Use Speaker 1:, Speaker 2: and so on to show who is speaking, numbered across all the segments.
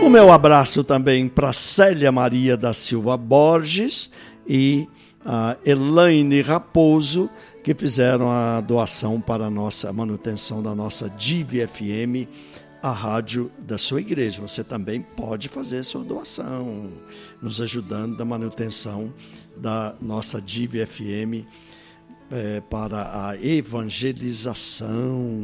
Speaker 1: O meu abraço também para Célia Maria da Silva Borges e a Elaine Raposo, que fizeram a doação para a nossa manutenção da nossa Divi FM, a rádio da sua igreja. Você também pode fazer sua doação, nos ajudando na manutenção da nossa Divi FM para a evangelização.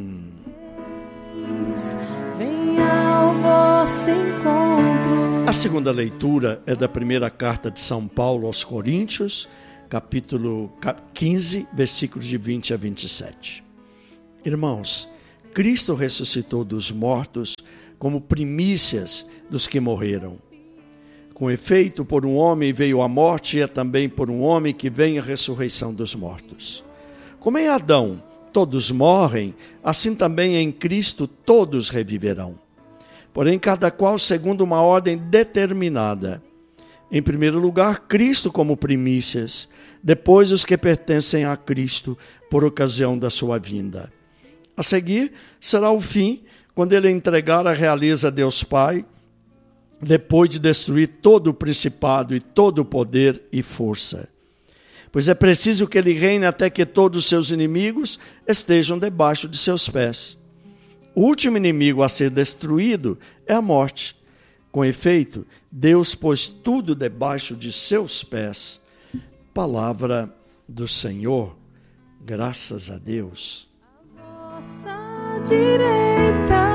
Speaker 2: Venha ao vosso encontro.
Speaker 1: A segunda leitura é da primeira carta de São Paulo aos Coríntios, capítulo 15, versículos de 20 a 27. Irmãos, Cristo ressuscitou dos mortos como primícias dos que morreram. Com efeito, por um homem veio a morte, e é também por um homem que vem a ressurreição dos mortos. Como em Adão todos morrem, assim também em Cristo todos reviverão. Porém, cada qual segundo uma ordem determinada. Em primeiro lugar, Cristo como primícias, depois os que pertencem a Cristo por ocasião da sua vinda. A seguir, será o fim, quando ele entregar a realeza a Deus Pai, depois de destruir todo o principado e todo o poder e força. Pois é preciso que ele reine até que todos os seus inimigos estejam debaixo de seus pés. O último inimigo a ser destruído é a morte. Com efeito, Deus pôs tudo debaixo de seus pés. Palavra do Senhor. Graças a Deus.
Speaker 2: À vossa direita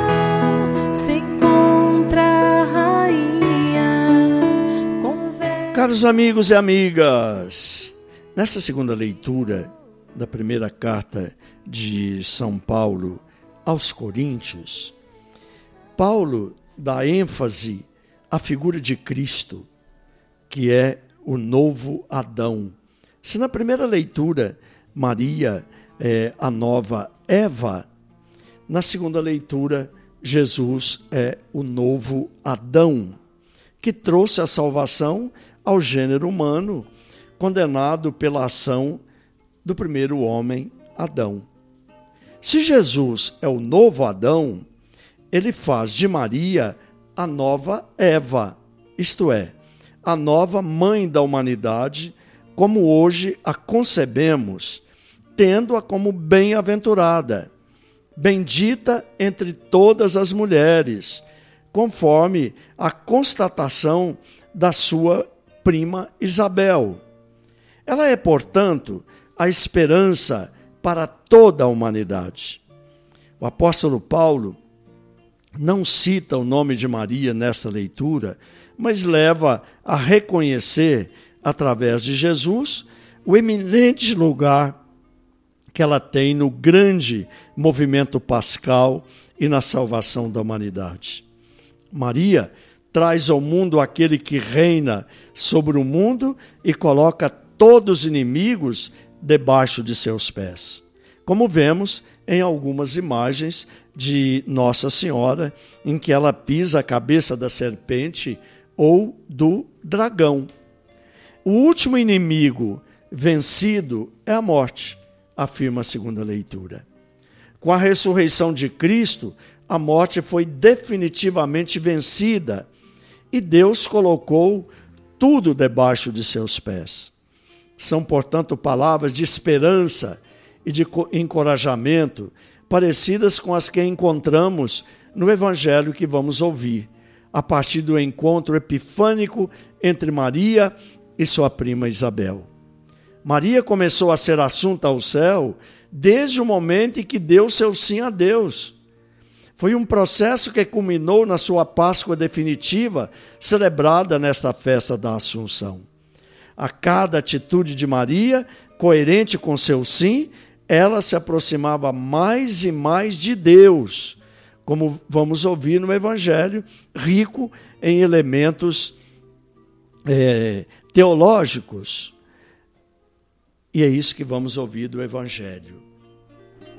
Speaker 2: se encontra a rainha.
Speaker 1: Caros amigos e amigas, nessa segunda leitura da primeira carta de São Paulo aos Coríntios, Paulo dá ênfase à figura de Cristo, que é o novo Adão. Se na primeira leitura Maria é a nova Eva, na segunda leitura Jesus é o novo Adão, que trouxe a salvação ao gênero humano, condenado pela ação do primeiro homem, Adão. Se Jesus é o novo Adão, ele faz de Maria a nova Eva, isto é, a nova mãe da humanidade, como hoje a concebemos, tendo-a como bem-aventurada, bendita entre todas as mulheres, conforme a constatação da sua prima Isabel. Ela é, portanto, a esperança para toda a humanidade. O apóstolo Paulo não cita o nome de Maria nesta leitura, mas leva a reconhecer, através de Jesus, o eminente lugar que ela tem no grande movimento pascal e na salvação da humanidade. Maria traz ao mundo aquele que reina sobre o mundo e coloca todos os inimigos debaixo de seus pés. Como vemos em algumas imagens de Nossa Senhora, em que ela pisa a cabeça da serpente ou do dragão. O último inimigo vencido é a morte, afirma a segunda leitura. Com a ressurreição de Cristo, a morte foi definitivamente vencida e Deus colocou tudo debaixo de seus pés. São, portanto, palavras de esperança e de encorajamento, parecidas com as que encontramos no Evangelho que vamos ouvir, a partir do encontro epifânico entre Maria e sua prima Isabel. Maria começou a ser assunta ao céu desde o momento em que deu seu sim a Deus. Foi um processo que culminou na sua Páscoa definitiva, celebrada nesta festa da Assunção. A cada atitude de Maria, coerente com seu sim, ela se aproximava mais e mais de Deus, como vamos ouvir no Evangelho, rico em elementos teológicos. E é isso que vamos ouvir do Evangelho.